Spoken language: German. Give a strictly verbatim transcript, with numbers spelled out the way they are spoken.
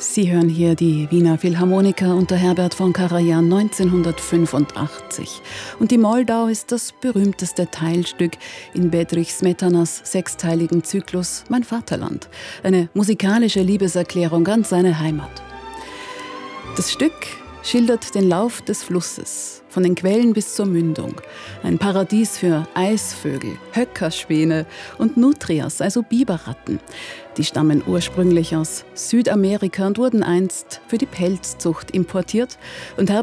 Sie hören hier die Wiener Philharmoniker unter Herbert von Karajan neunzehnhundertfünfundachtzig. Und die Moldau ist das berühmteste Teilstück in Bedřich Smetanas sechsteiligen Zyklus Mein Vaterland. Eine musikalische Liebeserklärung an seine Heimat. Das Stück schildert den Lauf des Flusses, von den Quellen bis zur Mündung. Ein Paradies für Eisvögel, Höckerspäne und Nutrias, also Biberratten. Die stammen ursprünglich aus Südamerika und wurden einst für die Pelzzucht importiert und haben